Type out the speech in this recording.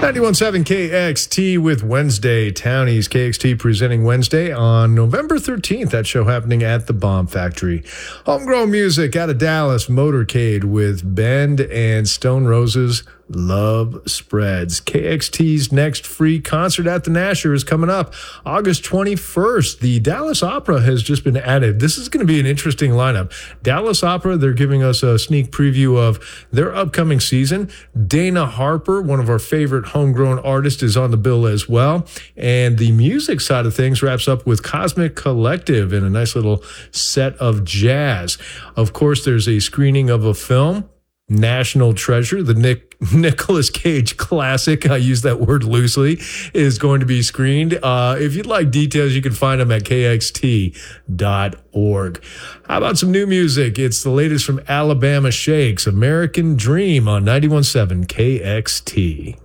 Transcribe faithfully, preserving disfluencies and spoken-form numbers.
ninety-one point seven K X T with Wednesday Townies. K X T presenting Wednesday on November thirteenth. That show happening at the Bomb Factory. Homegrown music out of Dallas, Motorcade with Bend and Stone Roses. Love Spreads. K X T's next free concert at the Nasher is coming up August twenty-first. The Dallas Opera has just been added. This is going to be an interesting lineup. Dallas Opera, they're giving us a sneak preview of their upcoming season. Dana Harper, one of our favorite homegrown artists, is on the bill as well. And the music side of things wraps up with Cosmic Collective and a nice little set of jazz. Of course, there's a screening of a film, National Treasure, the Nick Nicolas Cage classic, I use that word loosely, is going to be screened. Uh, if you'd like details, you can find them at K X T dot org. How about some new music? It's the latest from Alabama Shakes, American Dream on ninety-one point seven K X T.